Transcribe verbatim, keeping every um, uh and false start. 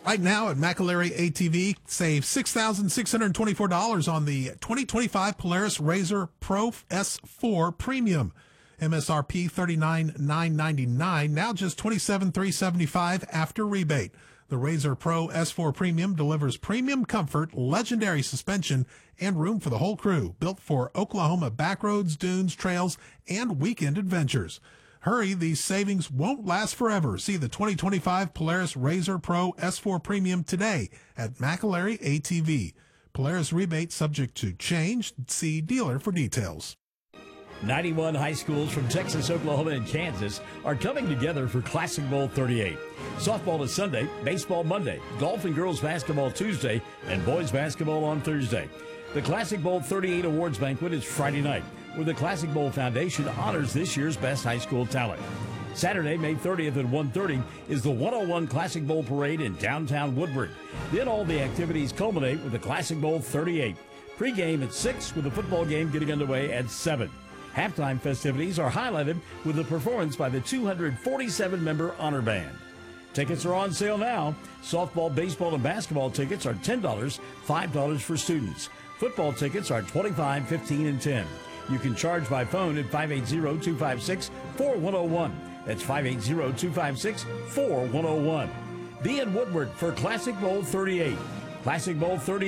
Right now at McAlery A T V, save six thousand six hundred twenty-four dollars on the twenty twenty-five Polaris RZR Pro S four Premium. M S R P thirty-nine thousand nine hundred ninety-nine dollars, now just twenty-seven thousand three hundred seventy-five dollars after rebate. The RZR Pro S four Premium delivers premium comfort, legendary suspension, and room for the whole crew. Built for Oklahoma backroads, dunes, trails, and weekend adventures. Hurry, these savings won't last forever. See the twenty twenty-five Polaris RZR Pro S four Premium today at McAlery A T V. Polaris rebate subject to change. See dealer for details. ninety-one high schools from Texas, Oklahoma, and Kansas are coming together for Classic Bowl thirty-eight. Softball is Sunday, baseball Monday, golf and girls basketball Tuesday, and boys basketball on Thursday. The Classic Bowl thirty-eight Awards Banquet is Friday night, where the Classic Bowl Foundation honors this year's best high school talent. Saturday, May thirtieth at one thirty is the one oh one Classic Bowl Parade in downtown Woodburn. Then all the activities culminate with the Classic Bowl thirty-eight. Pre-game at six, with the football game getting underway at seven. Halftime festivities are highlighted with a performance by the two hundred forty-seven member Honor Band. Tickets are on sale now. Softball, baseball, and basketball tickets are ten dollars, five dollars for students. Football tickets are twenty-five dollars, fifteen dollars, and ten dollars. You can charge by phone at five eight zero, two five six, four one zero one. That's five eight zero, two five six, four one zero one. Be in Woodward for Classic Bowl thirty-eight. Classic Bowl thirty-eight.